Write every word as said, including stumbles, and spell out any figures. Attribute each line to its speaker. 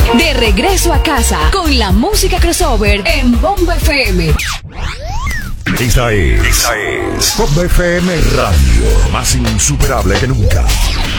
Speaker 1: De regreso a casa con la música crossover en Bomba F M.
Speaker 2: Esta es, esta es Bomba F M Radio, más insuperable que nunca.